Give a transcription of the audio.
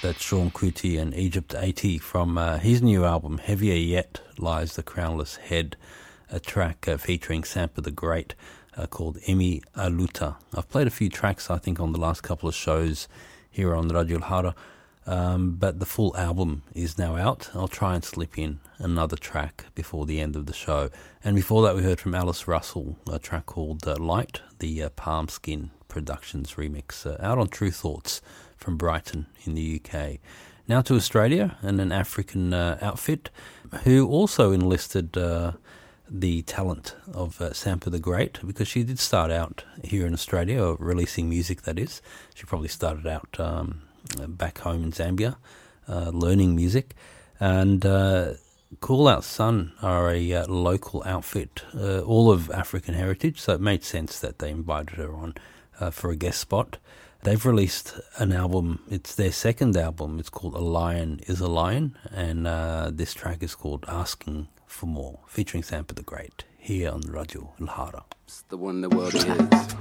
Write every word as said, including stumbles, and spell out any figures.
That's Sean Kuti and Egypt eighty from uh, his new album, Heavier Yet Lies the Crownless Head, a track uh, featuring Sampa the Great uh, called Emi Aluta. I've played a few tracks, I think, on the last couple of shows here on Radio Hara, um, but the full album is now out. I'll try and slip in another track before the end of the show. And before that, we heard from Alice Russell, a track called uh, Light, the uh, Palm Skin Productions remix, uh, out on True Thoughts from Brighton in the U K. Now to Australia and an African uh, outfit who also enlisted uh, the talent of uh, Sampa the Great, because she did start out here in Australia, or releasing music, that is. She probably started out um, back home in Zambia, uh, learning music. And uh, Call Out Sun are a uh, local outfit, uh, all of African heritage, so it made sense that they invited her on uh, for a guest spot. They've released an album. It's their second album. It's called A Lion is a Lion, and uh, this track is called Asking for More, featuring Sampa the Great, here on Radio Hara. It's the one the world is.